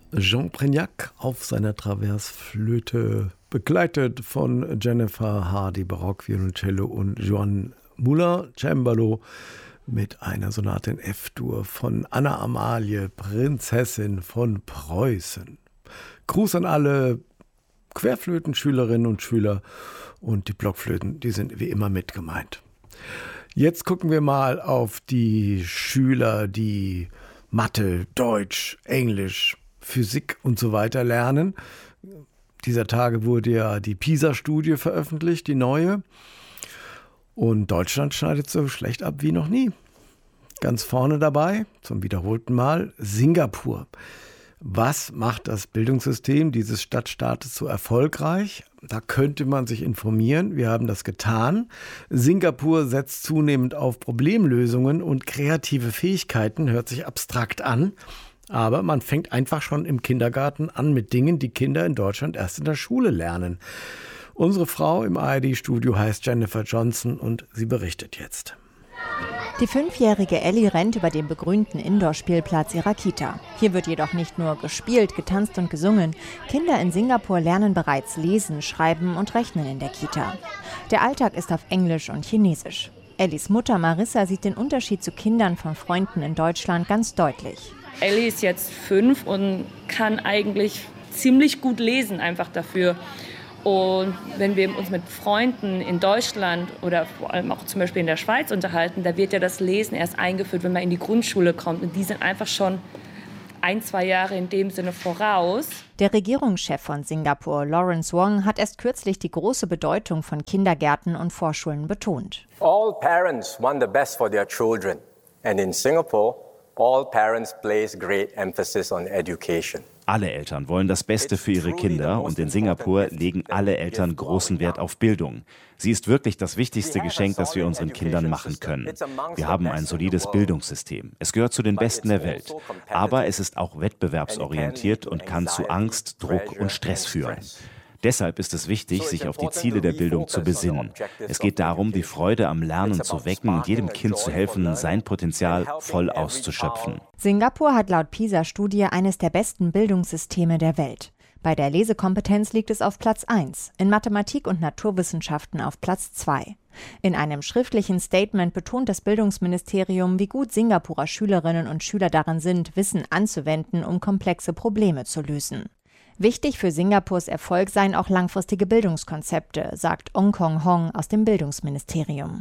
Jean Prignac auf seiner Traversflöte, begleitet von Jennifer Hardy Barock-Violoncello und Joan Muller Cembalo mit einer Sonate in F-Dur von Anna Amalie, Prinzessin von Preußen. Gruß an alle Querflötenschülerinnen und Schüler, und die Blockflöten, die sind wie immer mit gemeint. Jetzt gucken wir mal auf die Schüler, die Mathe, Deutsch, Englisch, Physik und so weiter lernen. Dieser Tage wurde ja die PISA-Studie veröffentlicht, die neue. Und Deutschland schneidet so schlecht ab wie noch nie. Ganz vorne dabei, zum wiederholten Mal, Singapur. Was macht das Bildungssystem dieses Stadtstaates so erfolgreich? Da könnte man sich informieren. Wir haben das getan. Singapur setzt zunehmend auf Problemlösungen und kreative Fähigkeiten. Hört sich abstrakt an. Aber man fängt einfach schon im Kindergarten an mit Dingen, die Kinder in Deutschland erst in der Schule lernen. Unsere Frau im ARD-Studio heißt Jennifer Johnson und sie berichtet jetzt. Die 5-jährige Ellie rennt über den begrünten Indoor-Spielplatz ihrer Kita. Hier wird jedoch nicht nur gespielt, getanzt und gesungen. Kinder in Singapur lernen bereits lesen, schreiben und rechnen in der Kita. Der Alltag ist auf Englisch und Chinesisch. Ellies Mutter Marissa sieht den Unterschied zu Kindern von Freunden in Deutschland ganz deutlich. Ellie ist jetzt 5 und kann eigentlich ziemlich gut lesen einfach dafür. Und wenn wir uns mit Freunden in Deutschland oder vor allem auch zum Beispiel in der Schweiz unterhalten, da wird ja das Lesen erst eingeführt, wenn man in die Grundschule kommt. Und die sind einfach schon 1-2 Jahre in dem Sinne voraus. Der Regierungschef von Singapur, Lawrence Wong, hat erst kürzlich die große Bedeutung von Kindergärten und Vorschulen betont. All parents want the best for their children. And in Singapore, all parents place great emphasis on education. Alle Eltern wollen das Beste für ihre Kinder und in Singapur legen alle Eltern großen Wert auf Bildung. Sie ist wirklich das wichtigste Geschenk, das wir unseren Kindern machen können. Wir haben ein solides Bildungssystem. Es gehört zu den besten der Welt. Aber es ist auch wettbewerbsorientiert und kann zu Angst, Druck und Stress führen. Deshalb ist es wichtig, sich auf die Ziele der Bildung zu besinnen. Es geht darum, die Freude am Lernen zu wecken und jedem Kind zu helfen, sein Potenzial voll auszuschöpfen. Singapur hat laut PISA-Studie eines der besten Bildungssysteme der Welt. Bei der Lesekompetenz liegt es auf Platz 1, in Mathematik und Naturwissenschaften auf Platz 2. In einem schriftlichen Statement betont das Bildungsministerium, wie gut Singapurer Schülerinnen und Schüler darin sind, Wissen anzuwenden, um komplexe Probleme zu lösen. Wichtig für Singapurs Erfolg seien auch langfristige Bildungskonzepte, sagt Ong Kong Hong aus dem Bildungsministerium.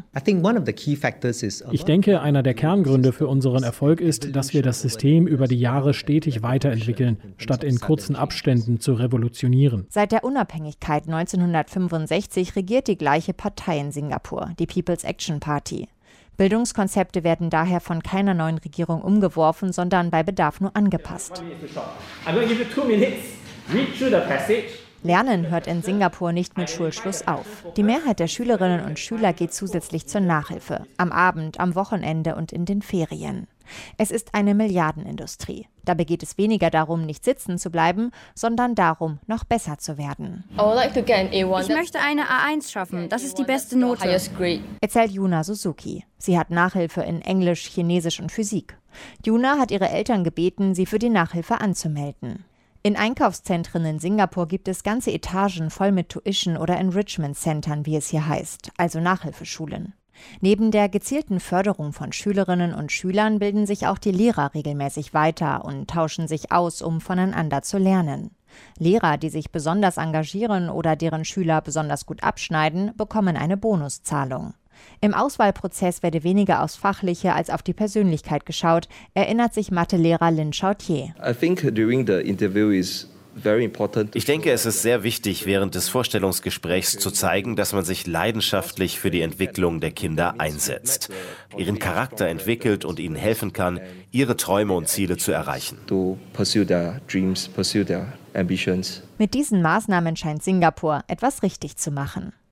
Ich denke, einer der Kerngründe für unseren Erfolg ist, dass wir das System über die Jahre stetig weiterentwickeln, statt in kurzen Abständen zu revolutionieren. Seit der Unabhängigkeit 1965 regiert die gleiche Partei in Singapur, die People's Action Party. Bildungskonzepte werden daher von keiner neuen Regierung umgeworfen, sondern bei Bedarf nur angepasst. Lernen hört in Singapur nicht mit Schulschluss auf. Die Mehrheit der Schülerinnen und Schüler geht zusätzlich zur Nachhilfe, am Abend, am Wochenende und in den Ferien. Es ist eine Milliardenindustrie. Dabei geht es weniger darum, nicht sitzen zu bleiben, sondern darum, noch besser zu werden. Ich möchte eine A1 schaffen. Das ist die beste Note. Erzählt Yuna Suzuki. Sie hat Nachhilfe in Englisch, Chinesisch und Physik. Yuna hat ihre Eltern gebeten, sie für die Nachhilfe anzumelden. In Einkaufszentren in Singapur gibt es ganze Etagen voll mit Tuition- oder Enrichment-Centern, wie es hier heißt, also Nachhilfeschulen. Neben der gezielten Förderung von Schülerinnen und Schülern bilden sich auch die Lehrer regelmäßig weiter und tauschen sich aus, um voneinander zu lernen. Lehrer, die sich besonders engagieren oder deren Schüler besonders gut abschneiden, bekommen eine Bonuszahlung. Im Auswahlprozess werde weniger aufs Fachliche als auf die Persönlichkeit geschaut, erinnert sich Mathelehrer Lin Chautier. Ich denke, es ist sehr wichtig, während des Vorstellungsgesprächs zu zeigen, dass man sich leidenschaftlich für die Entwicklung der Kinder einsetzt, ihren Charakter entwickelt und ihnen helfen kann, ihre Träume und Ziele zu erreichen. Mit diesen Maßnahmen scheint Singapur etwas richtig zu machen.